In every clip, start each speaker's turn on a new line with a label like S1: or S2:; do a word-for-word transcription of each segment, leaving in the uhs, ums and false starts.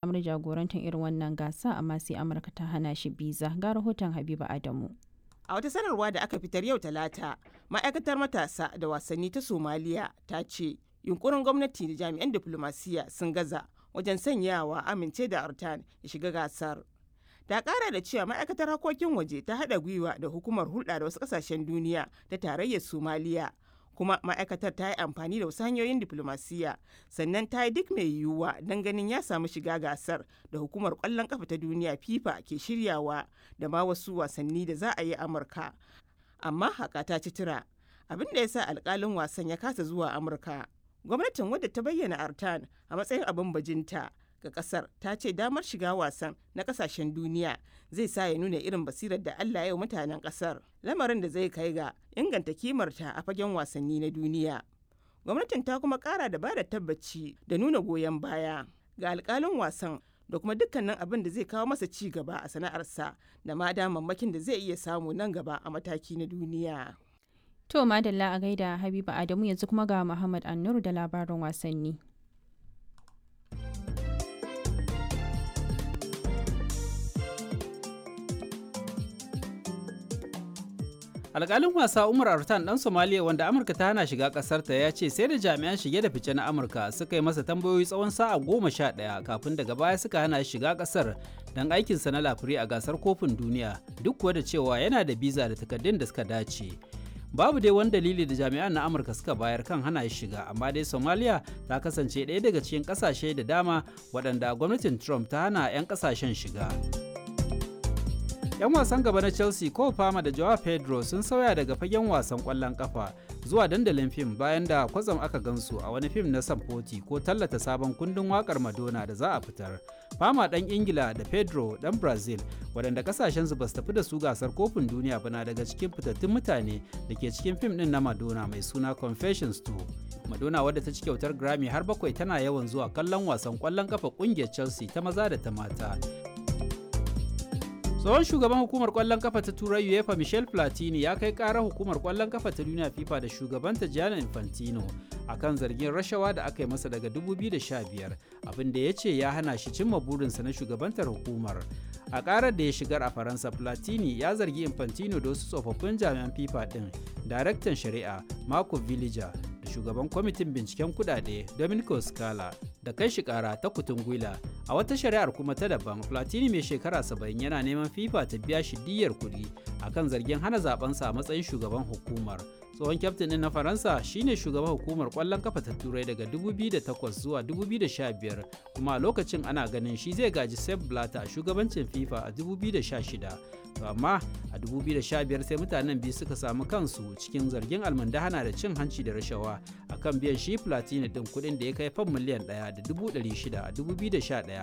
S1: damar jagorantar irin wannan gasa amma sai Amurka ta hana shi biza. Ga rahoton Habiba Adamu.
S2: A wata sanarwa da aka fitar yau Talata, ma'aikatar matasa da wasanni ta Somaliya ta ce yunkurin gwamnati da jami'an diflomasiyya sun gaza wajen sanyawa amince da Artan ya shiga gasar. Ta kara da cewa ma'aikatar harkokin waje ta haɗa gwiwa da hukumar hulɗa da wasu ƙasashen duniya ta tarayyar Somaliya. Kuma ma'aikatar ta yi amfani da wasu hanyoyin diflomasiyya sannan ta yi duk mai yiwuwa don ganin ya samu shiga gasar da hukumar ƙwallon ƙafa ta duniya FIFA ke shiryawa da ma wasu wasanni da za a yi Amurka. Amma haka ta ci tura, abin da ya sa alƙalin wasan ya kasa zuwa Amurka. Gwamnatin wadda ta bayyana Artan a matsayin abin bajinta ga kasar ta ce damar shiga wasan na kasashen duniya zai sa ya nuna irin basirar da Allah ya yi mutanen kasar, lamarin da zai kai ga inganta kimarta a fagen wasanni na duniya. Gwamnatin ta kuma kara da bada tabbaci da nuna goyon baya ga alkalin wasan da kuma dukkanin abin da zai kawo masa ci gaba a sana'arsa da ma damammakin da zai iya samu nan gaba a mataki na duniya.
S1: To madalla a gaida Habiba Adamu, yanzu kuma ga Muhammad Annur da labarin wasanni.
S3: alƙalin wasa Umar Artan ɗan Somaliya wanda Amurka ta hana shiga ƙasarta ya ce sai da jami'an shige da fice na Amurka suka yi masa tambayoyi tsawon sa'a goma sha ɗaya kafin daga baya suka hana shi shiga ƙasar don aikinsa na lafiri a gasar kofin duniya, duk kuwa da cewa yana da biza da takardun da suka dace. Babu dai wani dalili da jami'an na Amurka suka bayar kan hana shi shiga, amma dai Somaliya ta kasance ɗaya daga cikin ƙasashe da dama waɗanda gwamnatin Trump ta hana 'yan ƙasashen shiga. 'Yan wasan gaba na Chelsea Cole Palmer da Joao Pedro sun sauya daga fagen wasan ƙwallon ƙafa zuwa dandalin fim bayan da kwatsam aka gansu a wani fim na samfoti ko tallata sabon kundin waƙar Madonna da za a fitar. Palmer ɗan Ingila da Pedro ɗan Brazil waɗanda ƙasashensu ba su tafi da su gasar kofin duniya ba na daga cikin fitattun mutane da ke cikin fim ɗin na Madonna mai suna Confessions two. Madonna wadda ta ci kyautar Grammy har bakwai tana yawan zuwa kallon wasan ƙwallon ƙafa ƙungiyar Chelsea ta maza da ta mata. Tsohon shugaban hukumar kwallon kafa ta Turai UEFA Michel Platini ya kai karar hukumar kwallon kafa ta duniya FIFA da shugabanta Gianni Infantino akan zargin rashawa da aka yi masa daga dubu biyu da sha biyar, abin da ya ce ya hana shi cimma burinsa na shugabantar hukumar. A karar da ya shigar a Faransa, Platini ya zargi Infantino da wasu tsofaffin jami'an FIFA din, daraktan shari'a Marco Villiger da shugaban kwamitin binciken kudade Domenico Scala da kai shi kara ta kutun gwila. A wata shari'ar kuma ta daban, Platini mai shekara saba'in yana neman FIFA ta biya shi diyyar kuɗi akan zargin hana zabensa a matsayin shugaban hukumar. Tsohon kyaftin ɗin na Faransa shine shugaban hukumar ƙwallon kafa ta Turai daga dubu biyu da takwas zuwa dubu biyu da sha biyar, kuma a lokacin ana ganin shi zai gaji Sepp Blatter a shugabancin FIFA a dubu biyu da sha shida. To amma a dubu biyu da sha biyar sai mutanen biyu suka samu kansu cikin zargin almundahana da cin hanci da rashawa akan biyan shi Platini ɗin kuɗin da ya kai fam miliyan ɗaya da dubu ɗari shida a dubu biyu da sha ɗaya.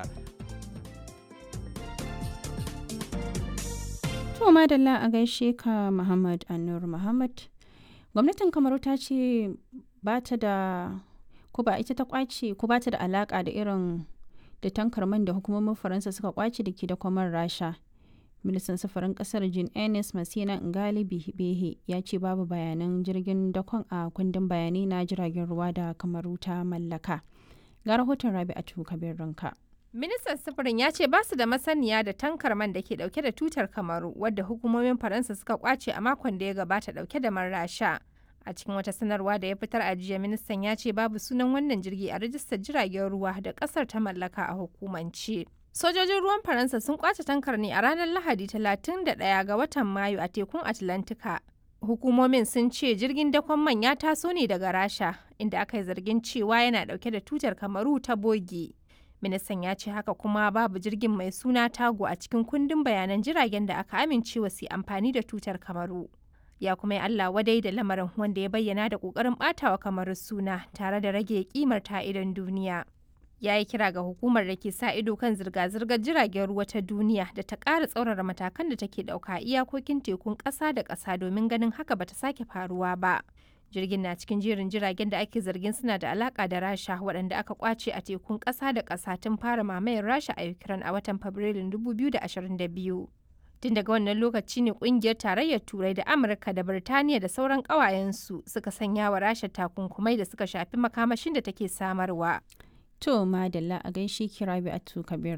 S1: To madalla a gaishe ka Muhammad Annur Muhammad. Gwamnatin Kamaru ta ce ba ta da ko ba ita ta kwace ko ba ta da alaka da irin da tankar man da hukumomin Faransa suka kwace da ke da kwamar Rasha. Ministan sufurin kasar Jean Ernest Masina Ngali Behe ya ce babu bayanan jirgin dakon a kundin bayanai na jiragen ruwa da Kamaru ta mallaka. Ga rahoton Rabi'atu Kabir Ranka.
S4: Ministan sufurin ya ce ba su da masaniya da tankar man da ke dauke da tutar Kamaru wadda hukumomin Faransa suka kwace a makon da ya gabata dauke da man Rasha. A cikin wata sanarwa da ya fitar a jiya, ministan ya ce babu sunan wannan jirgi a rajistar jiragen ruwa da kasar ta mallaka a hukumance. Sojojin ruwan Faransa sun kwace tankar ne a ranar Lahadi talatin da ɗaya ga watan Mayu a tekun Atlantika. Hukumomin sun ce jirgin dakon man ya taso ne daga Rasha, inda aka yi zargin cewa yana dauke da tutar Kamaru ta bogi. Ministan ya ce haka kuma babu jirgin mai suna Tago a cikin kundin bayanan jiragen da aka amincewa su amfani da tutar Kamaru. Ya kuma yi Allah wadai da lamarin, wanda ya bayyana da ƙoƙarin ɓatawa Kamaru suna tare da rage kimar ta idon duniya. Ya yi kira ga hukumar da ke sa ido kan zirga-zirgar jiragen ruwa ta duniya da ta ƙara tsaurara matakan da take ɗauka iyakokin tekun ƙasa da ƙasa domin ganin haka bata sake faruwa ba. Jirgin na cikin jerin jiragen da ake zargin suna da alaka da Rasha waɗanda aka kwace a tekun ƙasa da ƙasa tun fara mamayar Rasha a Ukraine a watan Fabrilun dubu biyu da ashirin da biyu. Tun daga wannan lokaci ne ƙungiyar tarayyar Turai da Amurka da Birtaniya da sauran ƙawayensu suka sanya wa Rasha takunkumai da suka shafi makamashin da take samarwa.
S1: To madalla a gaishe ki Rabi'atu Kabir